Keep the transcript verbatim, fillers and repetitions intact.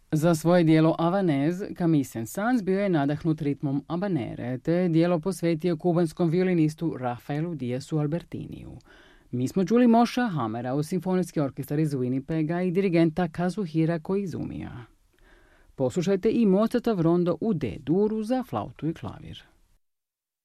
Za svoje dijelo Havanez, Camille Saint-Saëns bio je nadahnut ritmom habanere, te je dijelo posvetio kubanskom violinistu Rafaelu Diazu Albertiniju. Mi smo čuli Mosha Hamera u simfonijski orkestar iz Winnipega i dirigenta Kazuhira Koizumija. Poslušajte i Mozartov rondo u D-duru za flautu i klavir.